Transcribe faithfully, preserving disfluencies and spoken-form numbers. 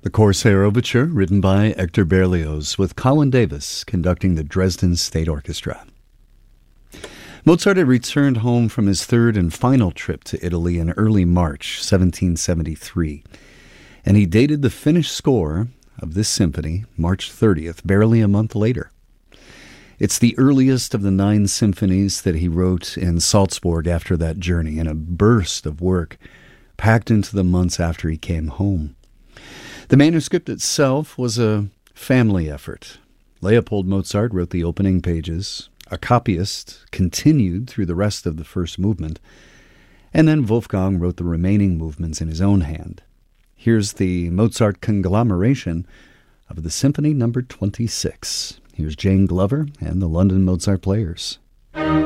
The Corsair Overture, written by Hector Berlioz, with Colin Davis conducting the Dresden State Orchestra. Mozart had returned home from his third and final trip to Italy in early March seventeen seventy-three, and he dated the finished score of this symphony March thirtieth, barely a month later. It's the earliest of the nine symphonies that he wrote in Salzburg after that journey, in a burst of work packed into the months after he came home. The manuscript itself was a family effort. Leopold Mozart wrote the opening pages, a copyist continued through the rest of the first movement, and then Wolfgang wrote the remaining movements in his own hand. Here's the Mozart conglomeration of the Symphony Number twenty-six. Here's Jane Glover and the London Mozart Players.